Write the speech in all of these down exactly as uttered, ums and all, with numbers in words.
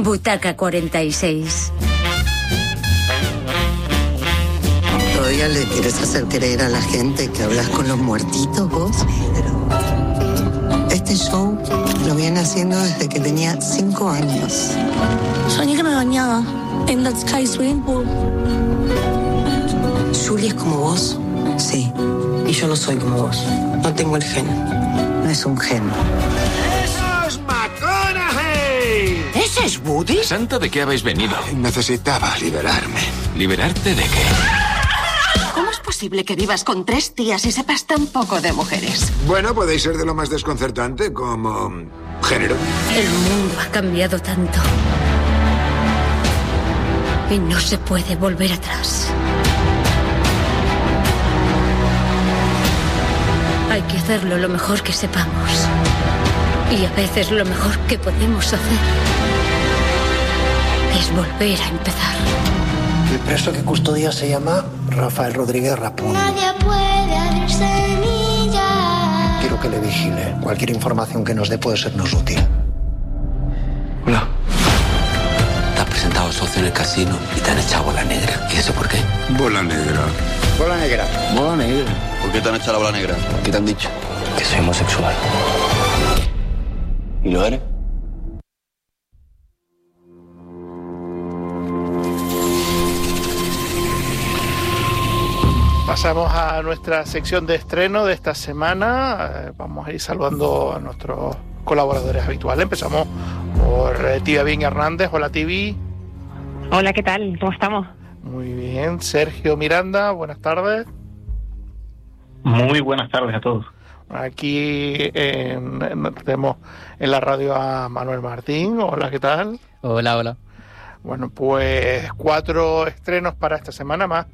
Butaca cuarenta y seis. ¿Todavía le quieres hacer creer a la gente que hablas con los muertitos vos? Este show lo viene haciendo desde que tenía cinco años. Soñé que me bañaba en la Sky Swimming Pool. Julie es como vos, sí. Y yo no soy como vos. No tengo el gen. No es un gen. ¡Eso es McConaughey! ¿Ese es Woody? ¿Santa, de qué habéis venido? Necesitaba liberarme. ¿Liberarte de qué? ¿Cómo es posible que vivas con tres tías y sepas tan poco de mujeres? Bueno, podéis ser de lo más desconcertante, como género. El mundo ha cambiado tanto. Y no se puede volver atrás. Hay que hacerlo lo mejor que sepamos. Y a veces lo mejor que podemos hacer es volver a empezar. El preso que custodia se llama Rafael Rodríguez Rapún. Nadie puede abrir semillas. Quiero que le vigile. Cualquier información que nos dé puede sernos útil. Hola. Te has presentado socio en el casino y te han echado bola negra. ¿Y eso por qué? Bola negra. Bola negra. Bola negra. ¿Por qué te han echado la bola negra? ¿Qué te han dicho? Que soy homosexual. ¿Y lo eres? Pasamos a nuestra sección de estreno de esta semana. Eh, vamos a ir saludando a nuestros colaboradores habituales. Empezamos por eh, Tibia Bien Hernández. Hola, Tibi. Hola, ¿qué tal? ¿Cómo estamos? Muy bien. Sergio Miranda, buenas tardes. Muy buenas tardes a todos. Aquí en, en, tenemos en la radio a Manuel Martín. Hola, ¿qué tal? Hola, hola. Bueno, pues cuatro estrenos para esta semana más.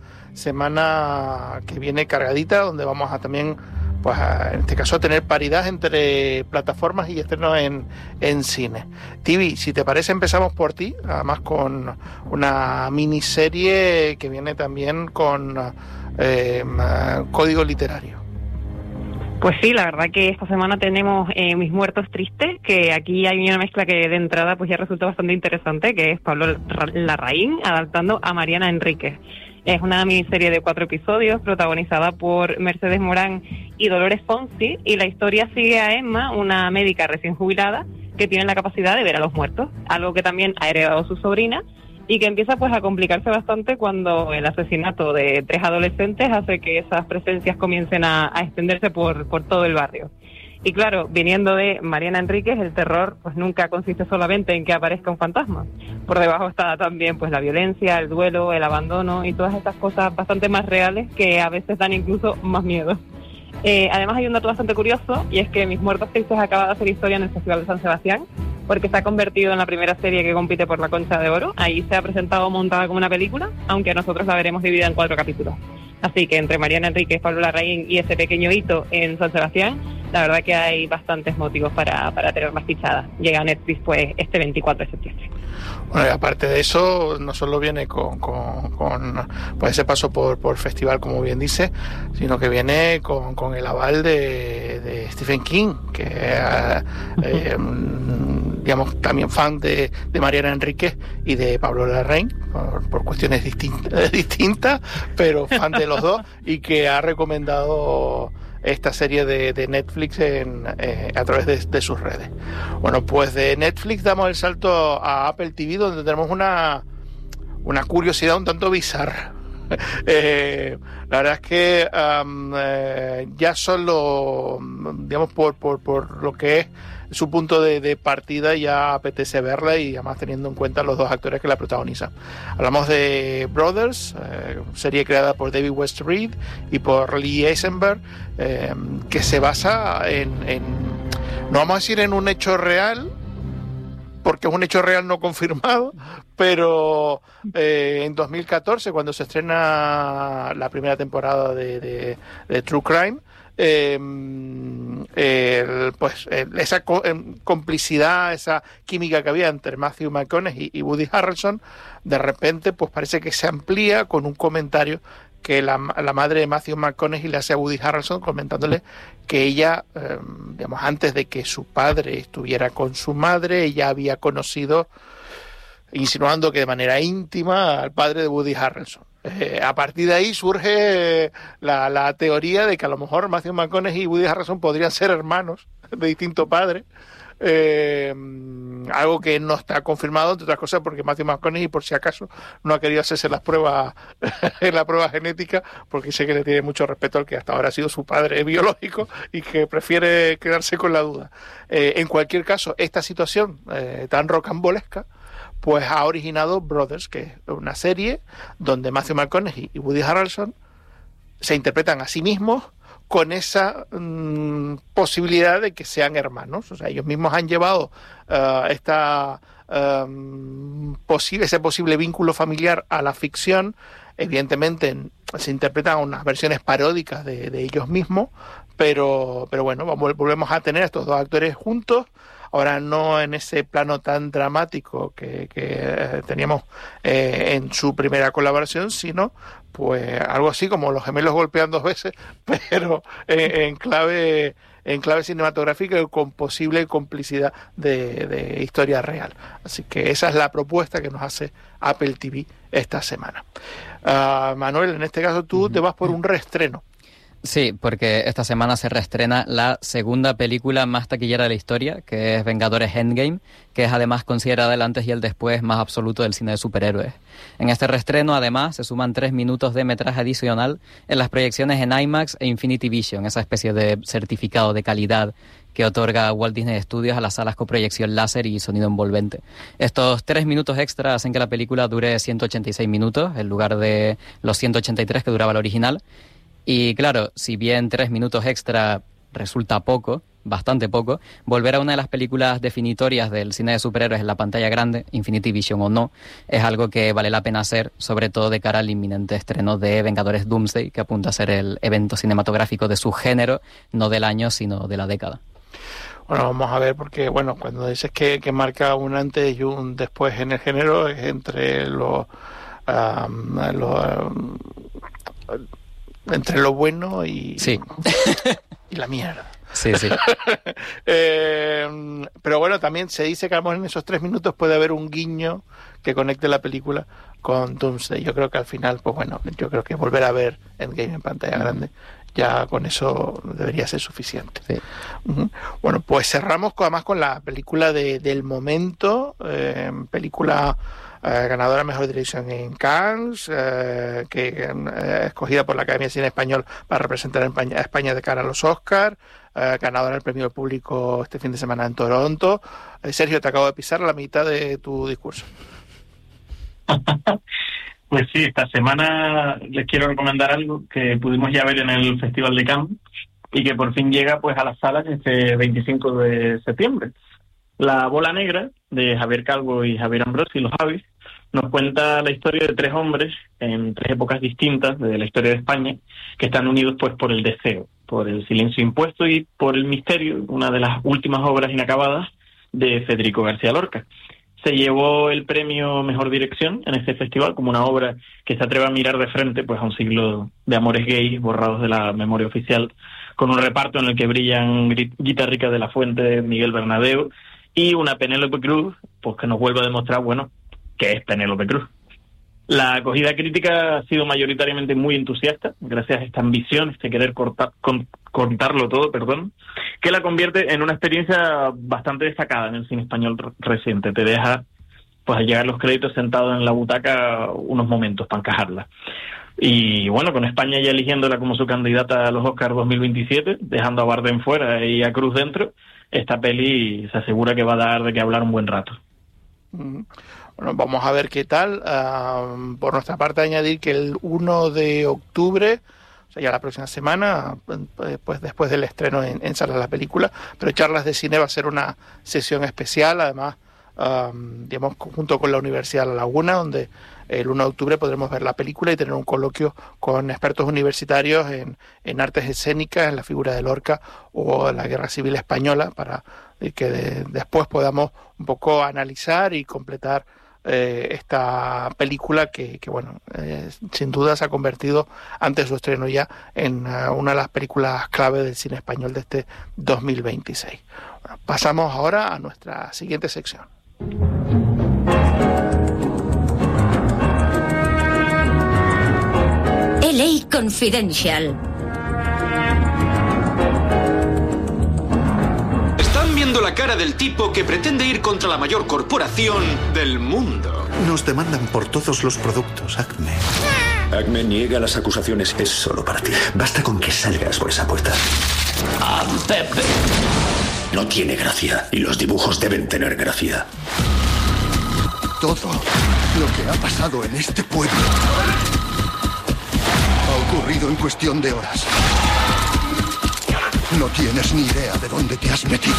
Semana que viene cargadita, donde vamos a también, pues a, en este caso, a tener paridad entre plataformas y estrenos en, en cine. Tibi, si te parece, empezamos por ti, además con una miniserie que viene también con eh, código literario. Pues sí, la verdad que esta semana tenemos eh, Mis Muertos Tristes, que aquí hay una mezcla que de entrada pues ya resulta bastante interesante, que es Pablo Larraín adaptando a Mariana Enríquez. Es una miniserie de cuatro episodios protagonizada por Mercedes Morán y Dolores Fonsi, y la historia sigue a Emma, una médica recién jubilada que tiene la capacidad de ver a los muertos, algo que también ha heredado su sobrina y que empieza pues a complicarse bastante cuando el asesinato de tres adolescentes hace que esas presencias comiencen a, a extenderse por, por todo el barrio. Y claro, viniendo de Mariana Enríquez, el terror pues nunca consiste solamente en que aparezca un fantasma. Por debajo está también pues la violencia, el duelo, el abandono y todas estas cosas bastante más reales que a veces dan incluso más miedo. Eh, además hay un dato bastante curioso, y es que Mis Muertos Tristes acaba de hacer historia en el Festival de San Sebastián, porque se ha convertido en la primera serie que compite por la Concha de Oro. Ahí se ha presentado montada como una película, aunque nosotros la veremos dividida en cuatro capítulos. Así que entre Mariana Enríquez, Pablo Larraín y ese pequeño hito en San Sebastián, la verdad que hay bastantes motivos para, para tenerlas fichadas. Llega a Netflix pues este veinticuatro de septiembre. Bueno, y aparte de eso, no solo viene con, con, con pues ese paso por, por festival, como bien dice, sino que viene con, con el aval de, de Stephen King, que eh, eh, digamos también fan de, de Mariana Enríquez y de Pablo Larraín, por, por cuestiones distintas, distintas, pero fan de los dos, y que ha recomendado esta serie de, de Netflix en, eh, a través de, de sus redes. Bueno, pues de Netflix damos el salto a Apple T V, donde tenemos una, una curiosidad un tanto bizarra. eh, la verdad es que um, eh, ya solo, digamos, por, por, por lo que es su punto de, de partida, ya apetece verla, y además teniendo en cuenta los dos actores que la protagonizan. Hablamos de Brothers, eh, serie creada por David West Reed y por Lee Eisenberg, eh, que se basa en, en, no vamos a decir en un hecho real, porque es un hecho real no confirmado, pero eh, en dos mil catorce, cuando se estrena la primera temporada de, de, de True Crime, Eh, eh, pues eh, esa co- eh, complicidad, esa química que había entre Matthew McConaughey y Woody Harrelson, de repente pues parece que se amplía con un comentario que la, la madre de Matthew McConaughey le hace a Woody Harrelson, comentándole que ella, eh, digamos, antes de que su padre estuviera con su madre, ella había conocido insinuando que de manera íntima al padre de Woody Harrelson. Eh, a partir de ahí surge la, la teoría de que a lo mejor Matthew McConaughey y Woody Harrelson podrían ser hermanos de distinto padre. Eh, algo que no está confirmado, entre otras cosas porque Matthew McConaughey, por si acaso, no ha querido hacerse las pruebas la prueba genética, porque dice que le tiene mucho respeto al que hasta ahora ha sido su padre biológico y que prefiere quedarse con la duda. Eh, en cualquier caso, esta situación eh, tan rocambolesca pues ha originado Brothers, que es una serie donde Matthew McConaughey y Woody Harrelson se interpretan a sí mismos con esa mmm, posibilidad de que sean hermanos. O sea, ellos mismos han llevado uh, esta, um, posible, ese posible vínculo familiar a la ficción. Evidentemente se interpretan unas versiones paródicas de, de ellos mismos, pero, pero bueno, vamos, volvemos a tener a estos dos actores juntos. Ahora no en ese plano tan dramático que, que teníamos eh, en su primera colaboración, sino pues algo así como los gemelos golpean dos veces, pero eh, en clave en clave cinematográfica y con posible complicidad de, de historia real. Así que esa es la propuesta que nos hace Apple T V esta semana. Uh, Manuel, en este caso tú te vas por un reestreno. Sí, porque esta semana se reestrena la segunda película más taquillera de la historia, que es Vengadores Endgame, que es además considerada el antes y el después más absoluto del cine de superhéroes. En este reestreno, además, se suman tres minutos de metraje adicional en las proyecciones en IMAX e Infinity Vision, esa especie de certificado de calidad que otorga Walt Disney Studios a las salas con proyección láser y sonido envolvente. Estos tres minutos extra hacen que la película dure ciento ochenta y seis minutos, en lugar de los ciento ochenta y tres que duraba la original. Y claro, si bien tres minutos extra resulta poco, bastante poco, volver a una de las películas definitorias del cine de superhéroes en la pantalla grande, Infinity Vision o no, es algo que vale la pena hacer, sobre todo de cara al inminente estreno de Vengadores Doomsday, que apunta a ser el evento cinematográfico de su género, no del año, sino de la década. Bueno, vamos a ver, porque bueno, cuando dices que, que marca un antes y un después en el género, es entre los... Um, los um, entre lo bueno y, sí. y la mierda. Sí, sí. eh, pero bueno, también se dice que a lo mejor en esos tres minutos puede haber un guiño que conecte la película con Doomsday. Yo creo que al final, pues bueno, yo creo que volver a ver Endgame en pantalla mm. grande, ya con eso debería ser suficiente. Sí. Uh-huh. Bueno, pues cerramos con, además con la película de, del momento, eh, película... Uh, ganadora mejor dirección en Cannes, uh, que uh, escogida por la Academia de Cine Español para representar a España, a España de cara a los Oscars, uh, ganadora del premio del público este fin de semana en Toronto. Uh, Sergio, te acabo de pisar la mitad de tu discurso. Pues sí, esta semana les quiero recomendar algo que pudimos ya ver en el Festival de Cannes y que por fin llega pues a las salas este veinticinco de septiembre. La bola negra, de Javier Calvo y Javier Ambrosi, los Javis, nos cuenta la historia de tres hombres en tres épocas distintas de la historia de España, que están unidos pues por el deseo, por el silencio impuesto y por el misterio, una de las últimas obras inacabadas de Federico García Lorca. Se llevó el premio Mejor Dirección en este festival como una obra que se atreve a mirar de frente pues a un siglo de amores gays borrados de la memoria oficial, con un reparto en el que brillan Guita Rica de la Fuente, Miguel Bernabéu, y una Penélope Cruz, pues que nos vuelve a demostrar, bueno, que es Penélope Cruz. La acogida crítica ha sido mayoritariamente muy entusiasta, gracias a esta ambición, este querer cortar, con, contarlo todo, perdón, que la convierte en una experiencia bastante destacada en el cine español reciente. Te deja, pues al llegar los créditos, sentado en la butaca unos momentos para encajarla. Y bueno, con España ya eligiéndola como su candidata a los Oscars dos mil veintisiete, dejando a Bardem fuera y a Cruz dentro, esta peli se asegura que va a dar de qué hablar un buen rato. Bueno, vamos a ver qué tal. Uh, por nuestra parte, añadir que el uno de octubre, o sea, ya la próxima semana, pues después del estreno en, en salas de la película, pero Charlas de Cine va a ser una sesión especial, además, um, digamos, junto con la Universidad de La Laguna, donde el uno de octubre podremos ver la película y tener un coloquio con expertos universitarios en, en artes escénicas, en la figura de Lorca o la Guerra Civil Española, para que de, después podamos un poco analizar y completar eh, esta película que, que bueno, eh, sin duda se ha convertido, antes de su estreno ya, en uh, una de las películas clave del cine español de este dos mil veintiséis. Bueno, pasamos ahora a nuestra siguiente sección. L A Confidential. Están viendo la cara del tipo que pretende ir contra la mayor corporación del mundo. Nos demandan por todos los productos, Acme. Acme niega las acusaciones. Es solo para ti. Basta con que salgas por esa puerta. Ah, Pepe. No tiene gracia y los dibujos deben tener gracia. Todo lo que ha pasado en este pueblo ha ocurrido en cuestión de horas. No tienes ni idea de dónde te has metido.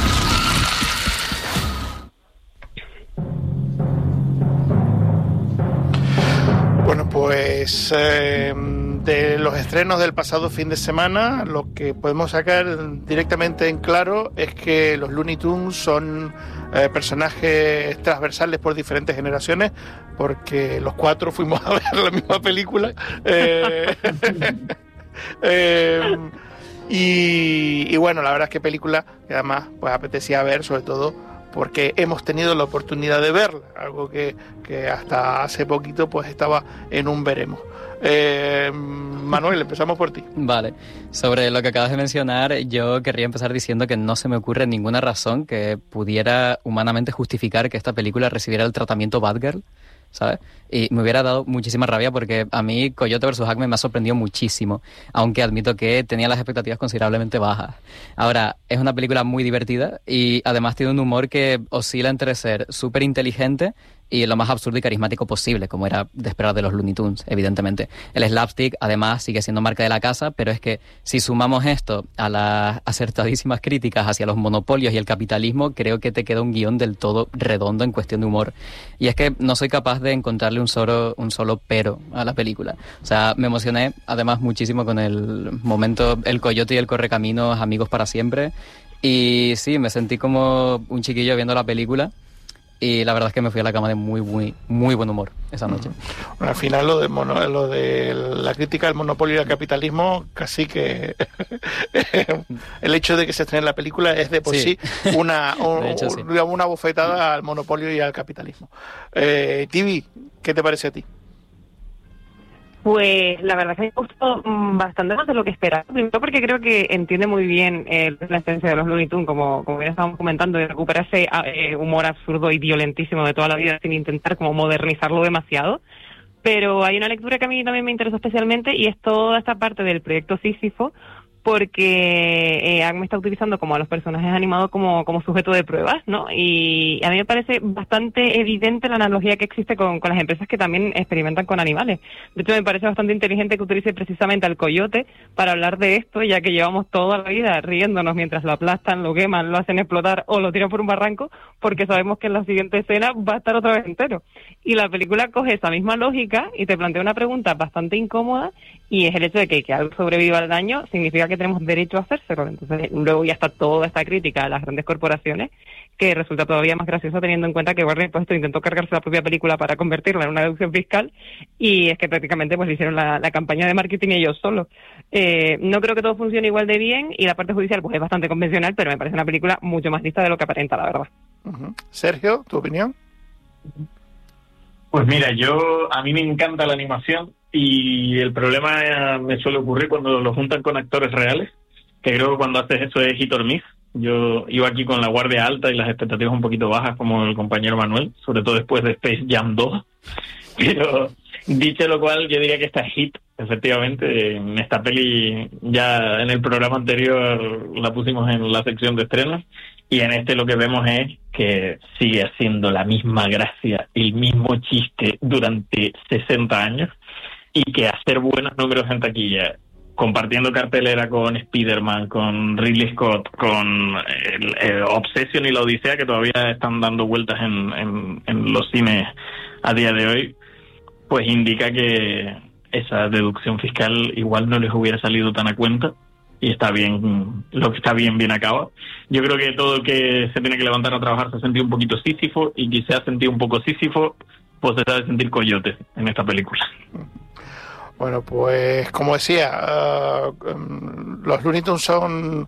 Bueno, pues eh, de los estrenos del pasado fin de semana, lo que podemos sacar directamente en claro es que los Looney Tunes son eh, personajes transversales por diferentes generaciones, porque los cuatro fuimos a ver la misma película. Eh, eh, y, y bueno, la verdad es que película que además pues apetecía ver, sobre todo porque hemos tenido la oportunidad de verla, algo que, que hasta hace poquito pues estaba en un veremos. Eh, Manuel, empezamos por ti. Vale, sobre lo que acabas de mencionar, yo querría empezar diciendo que no se me ocurre ninguna razón que pudiera humanamente justificar que esta película recibiera el tratamiento Bad Girl, ¿sabes? Y me hubiera dado muchísima rabia porque a mí Coyote versus. Acme me ha sorprendido muchísimo, aunque admito que tenía las expectativas considerablemente bajas. Ahora, es una película muy divertida y además tiene un humor que oscila entre ser súper inteligente y lo más absurdo y carismático posible, como era de esperar de los Looney Tunes, evidentemente. El slapstick, además, sigue siendo marca de la casa, pero es que si sumamos esto a las acertadísimas críticas hacia los monopolios y el capitalismo, creo que te queda un guión del todo redondo en cuestión de humor. Y es que no soy capaz de encontrarle un solo, un solo pero a la película. O sea, me emocioné, además, muchísimo con el momento El Coyote y el Correcaminos, amigos para siempre. Y sí, me sentí como un chiquillo viendo la película. Y la verdad es que me fui a la cama de muy, muy, muy buen humor esa noche. Bueno, al final lo de, mono, lo de la crítica al monopolio y al capitalismo, casi que el hecho de que se estrene la película es de por sí, sí una, un, hecho, sí. una bofetada al monopolio y al capitalismo. Eh, Tibi, ¿qué te parece a ti? Pues la verdad es que me gustó bastante más de lo que esperaba. Primero porque creo que entiende muy bien eh, la esencia de los Looney Tunes, como, como ya estábamos comentando, y recupera ese eh, humor absurdo y violentísimo de toda la vida sin intentar como modernizarlo demasiado. Pero hay una lectura que a mí también me interesó especialmente y es toda esta parte del proyecto Sísifo, porque eh, Acme está utilizando como a los personajes animados como, como sujeto de pruebas, ¿no? Y a mí me parece bastante evidente la analogía que existe con, con las empresas que también experimentan con animales. De hecho, me parece bastante inteligente que utilice precisamente al coyote para hablar de esto, ya que llevamos toda la vida riéndonos mientras lo aplastan, lo queman, lo hacen explotar o lo tiran por un barranco, porque sabemos que en la siguiente escena va a estar otra vez entero. Y la película coge esa misma lógica y te plantea una pregunta bastante incómoda, y es el hecho de que, que algo sobreviva al daño significa que tenemos derecho a hacérselo. Entonces luego ya está toda esta crítica a las grandes corporaciones, que resulta todavía más graciosa teniendo en cuenta que Warner pues, intentó cargarse la propia película para convertirla en una deducción fiscal, y es que prácticamente pues hicieron la, la campaña de marketing ellos solos. Eh, no creo que todo funcione igual de bien, y la parte judicial pues es bastante convencional, pero me parece una película mucho más lista de lo que aparenta, la verdad. Uh-huh. Sergio, ¿tu opinión? Pues mira, yo a mí me encanta la animación, y el problema me suele ocurrir cuando lo juntan con actores reales, que creo que cuando haces eso es hit or miss. Yo iba aquí con la guardia alta y las expectativas un poquito bajas, como el compañero Manuel, sobre todo después de Space Jam dos. Pero dicho lo cual, yo diría que esta es hit, efectivamente. En esta peli, ya en el programa anterior la pusimos en la sección de estrenos, y en este lo que vemos es que sigue haciendo la misma gracia, el mismo chiste durante sesenta años, y que hacer buenos números en taquilla, compartiendo cartelera con Spider-Man, con Ridley Scott, con el, el Obsession y la Odisea, que todavía están dando vueltas en, en, en los cines a día de hoy, pues indica que esa deducción fiscal igual no les hubiera salido tan a cuenta, y está bien, lo que está bien, bien acaba. Yo creo que todo el que se tiene que levantar a trabajar se ha sentido un poquito Sísifo, y quien se ha sentido un poco Sísifo, pues se sabe sentir coyote en esta película. Bueno, pues como decía, uh, um, los Looney Tunes son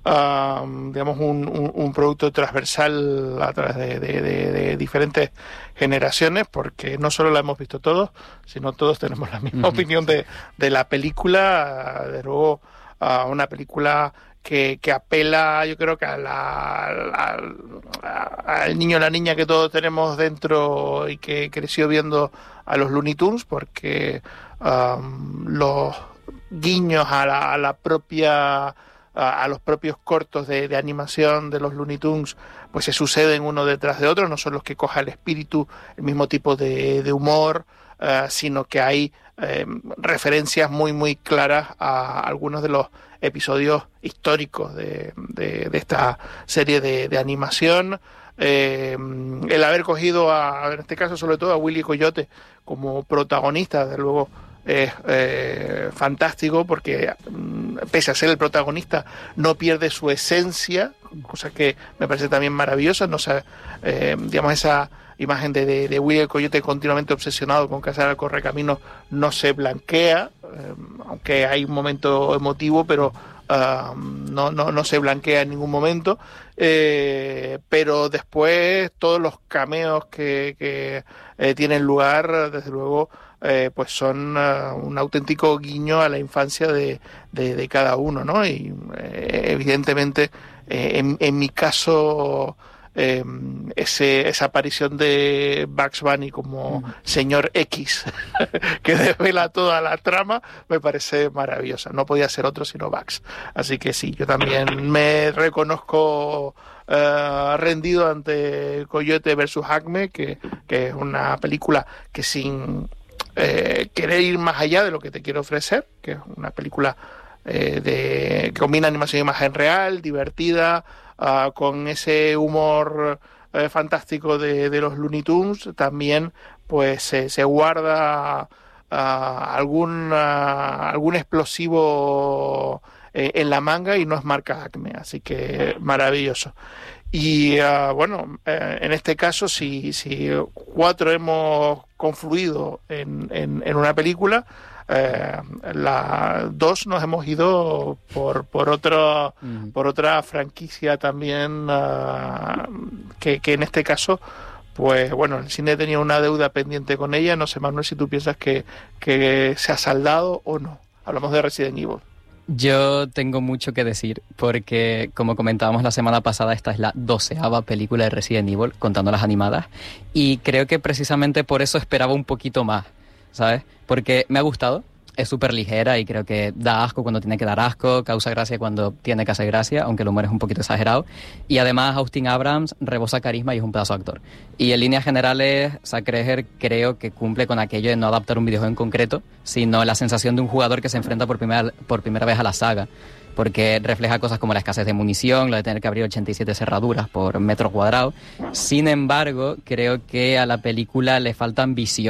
uh, digamos un, un, un producto transversal a través de, de, de, de diferentes generaciones, porque no solo la hemos visto todos, sino todos tenemos la misma uh-huh. opinión de, de la película. De luego, uh, una película que, que apela, yo creo que a la, a, a, al niño o la niña que todos tenemos dentro y que creció viendo a los Looney Tunes, porque um, los guiños a la, a la propia a, a los propios cortos de, de animación de los Looney Tunes pues se suceden uno detrás de otro, no son los que coja el espíritu, el mismo tipo de, de humor, uh, sino que hay eh, referencias muy muy claras a algunos de los episodios históricos de, de, de esta serie de, de animación. Eh, el haber cogido a, en este caso sobre todo a Willy Coyote como protagonista, desde luego es eh, fantástico, porque pese a ser el protagonista no pierde su esencia, cosa que me parece también maravillosa. No sé, eh, digamos, esa imagen de, de, de Willy Coyote continuamente obsesionado con cazar al correcaminos no se blanquea, eh, aunque hay un momento emotivo, pero Uh, no, no, no se blanquea en ningún momento, eh, pero después todos los cameos que, que eh, tienen lugar, desde luego, eh, pues son uh, un auténtico guiño a la infancia de, de, de cada uno, ¿no? Y eh, evidentemente, eh, en, en mi caso, eh, ese, esa aparición de Bugs Bunny como mm. señor X que desvela toda la trama me parece maravillosa. No podía ser otro sino Bugs. Así que sí, yo también me reconozco uh, rendido ante Coyote versus Acme, que, que es una película que sin eh, querer ir más allá de lo que te quiero ofrecer, que es una película eh, de, que combina animación e imagen real, divertida, Uh, con ese humor uh, fantástico de, de los Looney Tunes, también pues se, se guarda uh, algún uh, algún explosivo eh, en la manga y no es marca Acme, así que maravilloso. Y uh, bueno, eh, en este caso, si, si cuatro hemos confluido en, en, en una película, Eh, la dos nos hemos ido por por otro uh-huh. por otra franquicia también, uh, que, que en este caso pues bueno, el cine tenía una deuda pendiente con ella. No sé, Manuel, si tú piensas que, que se ha saldado o no. Hablamos de Resident Evil. Yo tengo mucho que decir, porque como comentábamos la semana pasada, esta es la doceava película de Resident Evil, contando las animadas, y creo que precisamente por eso esperaba un poquito más, ¿sabes? Porque me ha gustado, es súper ligera y creo que da asco cuando tiene que dar asco, causa gracia cuando tiene que hacer gracia, aunque el humor es un poquito exagerado. Y además Austin Abrams rebosa carisma y es un pedazo de actor. Y en líneas generales, Zack Snyder creo que cumple con aquello de no adaptar un videojuego en concreto, sino la sensación de un jugador que se enfrenta por primera, por primera vez a la saga, porque refleja cosas como la escasez de munición, lo de tener que abrir ochenta y siete cerraduras por metro cuadrado. Sin embargo, creo que a la película le falta ambición